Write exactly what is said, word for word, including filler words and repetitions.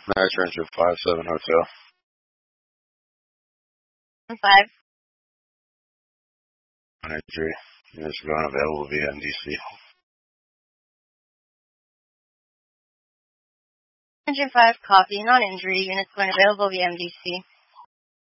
Max Ranger five seven Hotel. Five. Injury. Units are going available via M D C. Ranger five, copy. Non-injury. Units going available via M D C.